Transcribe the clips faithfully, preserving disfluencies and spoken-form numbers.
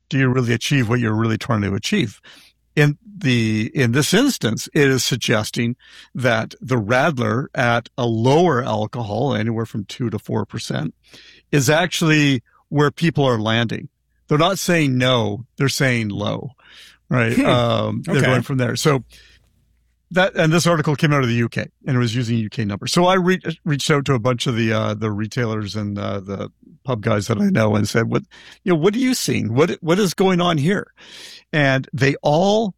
do you really achieve what you're really trying to achieve? In the, in this instance, it is suggesting that the Radler at a lower alcohol, anywhere from two to four percent, is actually where people are landing. They're not saying no, they're saying low, right? Hmm. Um, they're okay. going from there. So that, and this article came out of the U K and it was using U K numbers. So I re- reached out to a bunch of the, uh, the retailers and, uh, the pub guys that I know and said, what, you know, what are you seeing? What, what is going on here? And they all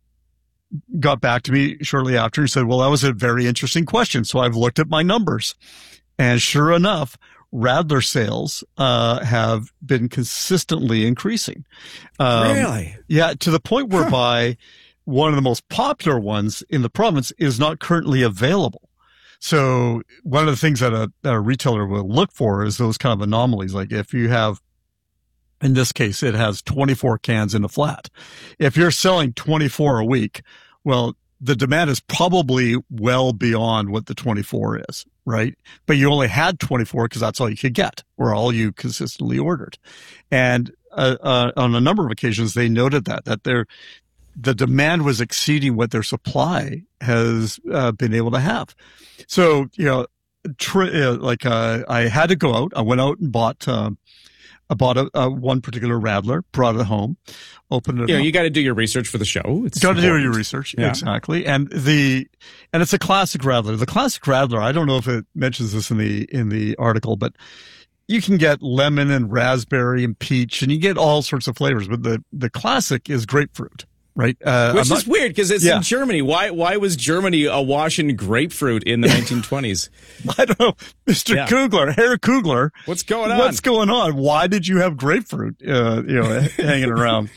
got back to me shortly after and said, well, that was a very interesting question. So I've looked at my numbers and sure enough, Radler sales, uh, have been consistently increasing. Um, really? Yeah. To the point whereby huh. one of the most popular ones in the province is not currently available. So one of the things that a, a retailer will look for is those kind of anomalies. Like if you have, in this case, it has twenty-four cans in a flat. If you're selling twenty-four a week, well, the demand is probably well beyond what the twenty-four is, right? But you only had twenty-four because that's all you could get or all you consistently ordered. And uh, uh, on a number of occasions, they noted that, that their, the demand was exceeding what their supply has uh, been able to have. So, you know, tr- uh, like uh, I had to go out. I went out and bought um, I bought a, a one particular Radler, brought it home, opened it Yeah, up. you got to do your research for the show. It's got to do important. your research. Yeah. Exactly. And the, and it's a classic Radler. The classic Radler, I don't know if it mentions this in the, in the article, but you can get lemon and raspberry and peach and you get all sorts of flavors, but the, the classic is grapefruit. Right. Uh, Which I'm is not, weird because it's yeah. in Germany. Why Why was Germany awash in grapefruit in the nineteen twenties? I don't know. Mister Yeah. Kugler, Herr Kugler. What's going on? What's going on? Why did you have grapefruit, uh, you know, hanging around?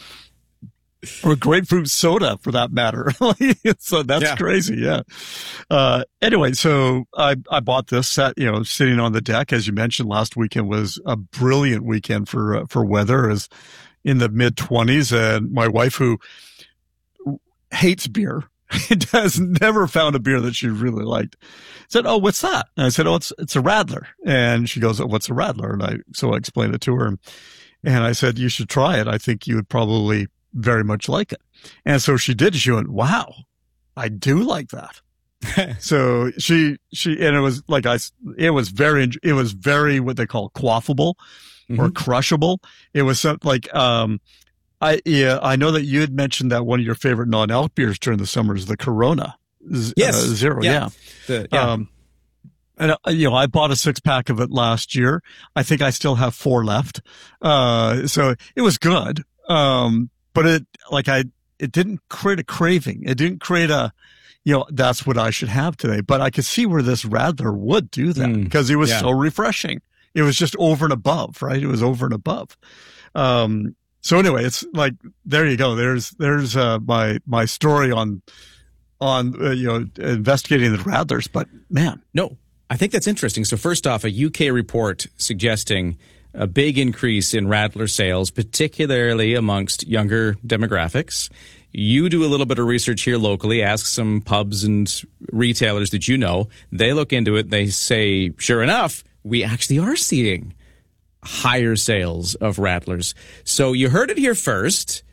Or grapefruit soda for that matter. So that's Yeah. crazy. Yeah. Uh, anyway, so I, I bought this set, you know, sitting on the deck. As you mentioned, last weekend was a brilliant weekend for, uh, for weather. Is in the mid twenties, and my wife, who hates beer, has never found a beer that she really liked, said, "Oh, what's that?" And I said, "Oh, it's it's a Radler." And she goes, "Oh, what's a Radler?" And I so I explained it to her, and, and I said, "You should try it. I think you would probably very much like it." And so she did. She went, "Wow, I do like that." So she she and it was like I it was very it was very what they call quaffable mm-hmm. or crushable. It was something like um. I, yeah, I know that you had mentioned that one of your favorite non-alc beers during the summer is the Corona yes. uh, Zero. Yeah. Yeah. The, yeah. Um, and, uh, you know, I bought a six pack of it last year. I think I still have four left. Uh, so it was good. Um, but it, like I, it didn't create a craving. It didn't create a, you know, that's what I should have today. But I could see where this Radler would do that mm, because it was yeah. so refreshing. It was just over and above, right? It was over and above. Um, So anyway, it's like, there you go. There's, there's, uh, my, my story on, on, uh, you know, investigating the Radlers, but man. No, I think that's interesting. So first off, a U K report suggesting a big increase in Radler sales, particularly amongst younger demographics. You do a little bit of research here locally, ask some pubs and retailers that you know. They look into it. They say, sure enough, we actually are seeing higher sales of Radlers. So you heard it here first.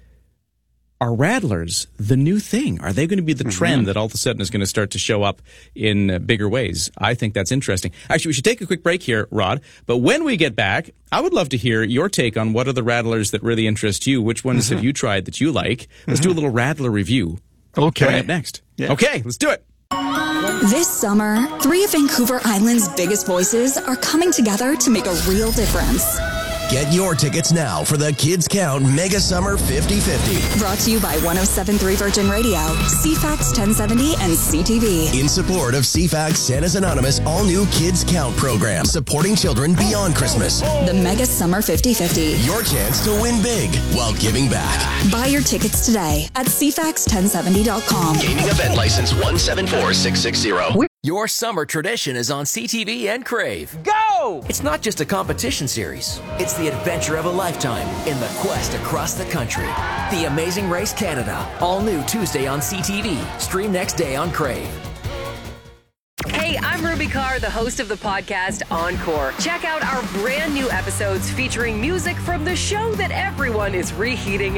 Are Radlers the new thing? Are they going to be the mm-hmm. trend that all of a sudden is going to start to show up in uh, bigger ways? I think that's interesting. Actually, we should take a quick break here, Rod. But when we get back, I would love to hear your take on what are the Radlers that really interest you. Which ones mm-hmm. have you tried that you like? Let's mm-hmm. do a little Radler review. Okay. Coming up next. Yeah. Okay, let's do it. This summer, three of Vancouver Island's biggest voices are coming together to make a real difference. Get your tickets now for the Kids Count Mega Summer fifty fifty. Brought to you by one oh seven point three Virgin Radio, C FAX ten seventy, and C T V. In support of C FAX Santa's Anonymous all-new Kids Count program, supporting children beyond Christmas. The Mega Summer fifty fifty. Your chance to win big while giving back. Buy your tickets today at C FAX ten seventy dot com. Gaming event license one seven four six six zero. Your summer tradition is on C T V and Crave. Go! It's not just a competition series. It's the adventure of a lifetime in the quest across the country. The Amazing Race Canada. All new Tuesday on C T V. Stream next day on Crave. Hey, I'm Ruby Carr, the host of the podcast Encore. Check out our brand new episodes featuring music from the show that everyone is reheating